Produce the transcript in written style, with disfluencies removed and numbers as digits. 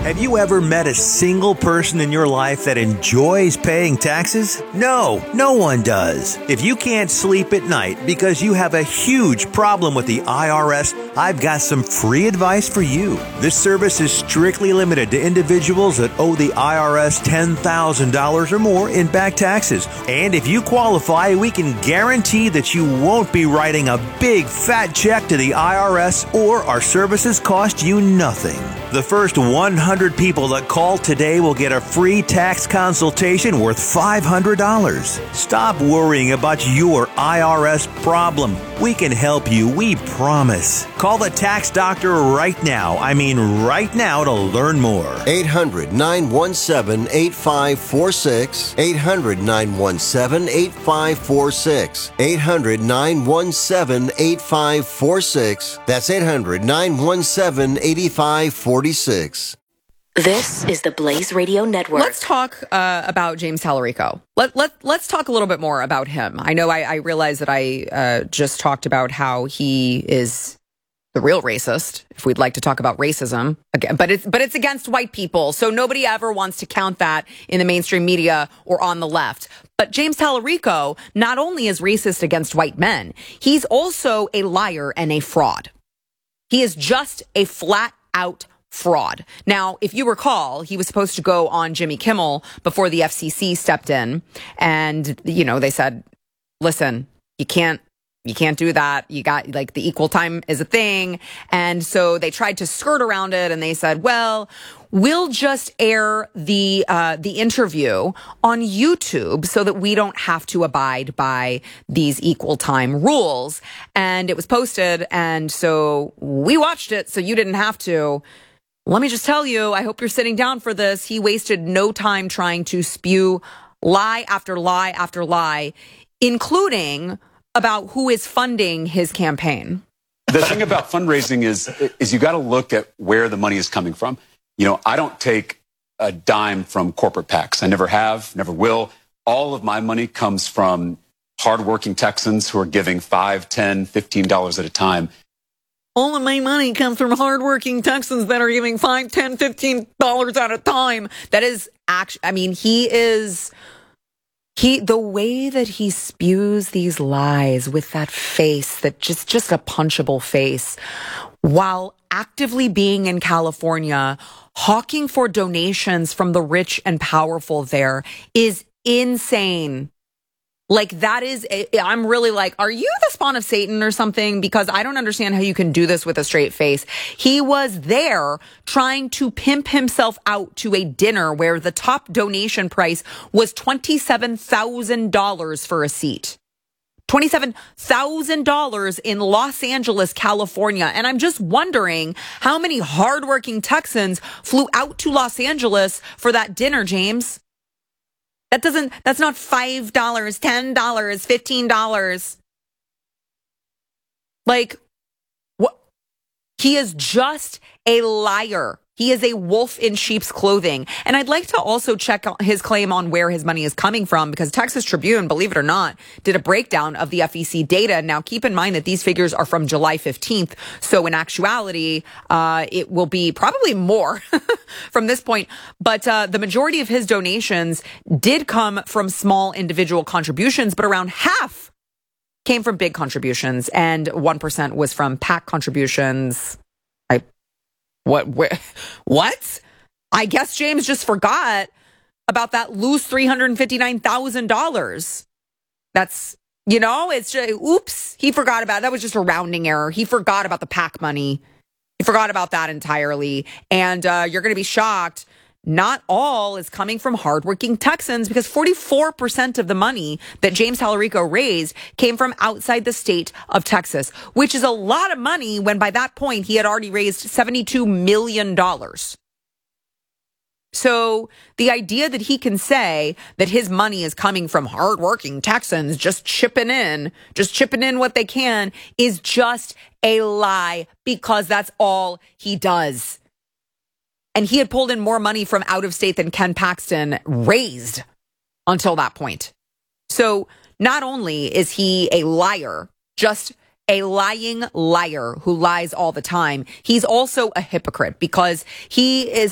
Have you ever met a single person in your life that enjoys paying taxes? No, no one does. If you can't sleep at night because you have a huge problem with the IRS, I've got some free advice for you. This service is strictly limited to individuals that owe the IRS $10,000 or more in back taxes. And if you qualify, we can guarantee that you won't be writing a big fat check to the IRS, or our services cost you nothing. The first 100 people that call today will get a free tax consultation worth $500. Stop worrying about your IRS problem. We can help you, we promise. Call the tax doctor right now. I mean right now to learn more. 800-917-8546. 800-917-8546. 800-917-8546. That's 800-917-8546. This is the Blaze Radio Network. Let's talk about James Tallarico. Let's talk a little bit more about him. I know I realize that I just talked about how he is the real racist, if we'd like to talk about racism again, but it's against white people. So nobody ever wants to count that in the mainstream media or on the left. But James Tallarico not only is racist against white men, he's also a liar and a fraud. He is just a flat out fraud. Now, if you recall, he was supposed to go on Jimmy Kimmel before the FCC stepped in, and they said, "Listen, you can't do that. You got the equal time is a thing." And so they tried to skirt around it, and they said, "Well, we'll just air the interview on YouTube so that we don't have to abide by these equal time rules." And it was posted, and so we watched it, so you didn't have to. Let me just tell you, I hope you're sitting down for this. He wasted no time trying to spew lie after lie after lie, including about who is funding his campaign. The thing about fundraising is you got to look at where the money is coming from. I don't take a dime from corporate PACs. I never have, never will. All of my money comes from hardworking Texans who are giving $5, $10, $15 at a time. All of my money comes from hardworking Texans that are giving $5, $10, $15 at a time. That is actually, the way that he spews these lies with that face, that just a punchable face, while actively being in California, hawking for donations from the rich and powerful there, is insane. I'm really are you the spawn of Satan or something? Because I don't understand how you can do this with a straight face. He was there trying to pimp himself out to a dinner where the top donation price was $27,000 for a seat. $27,000 in Los Angeles, California. And I'm just wondering how many hardworking Texans flew out to Los Angeles for that dinner, James. That's not $5, $10, $15. What? He is just a liar. He is a wolf in sheep's clothing. And I'd like to also check his claim on where his money is coming from, because Texas Tribune, believe it or not, did a breakdown of the FEC data. Now, keep in mind that these figures are from July 15th. So in actuality, it will be probably more from this point. But the majority of his donations did come from small individual contributions, but around half came from big contributions, and 1% was from PAC contributions. What? I guess James just forgot about that loose $359,000. That's, it's just, oops, he forgot about it. That was just a rounding error. He forgot about the PAC money. He forgot about that entirely. And you're going to be shocked. Not all is coming from hardworking Texans, because 44% of the money that James Tallarico raised came from outside the state of Texas, which is a lot of money when by that point he had already raised $72 million. So the idea that he can say that his money is coming from hardworking Texans just chipping in what they can is just a lie, because that's all he does. And he had pulled in more money from out of state than Ken Paxton raised until that point. So not only is he a liar, just a lying liar who lies all the time, he's also a hypocrite, because he is